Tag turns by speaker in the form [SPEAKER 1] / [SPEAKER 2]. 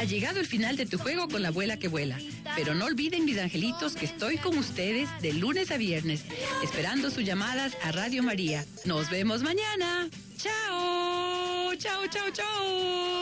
[SPEAKER 1] Ha llegado el final de tu juego con la abuela que vuela. Pero no olviden, mis angelitos, que estoy con ustedes de lunes a viernes, esperando sus llamadas a Radio María. Nos vemos mañana. ¡Chao! ¡Chao, chao, chao!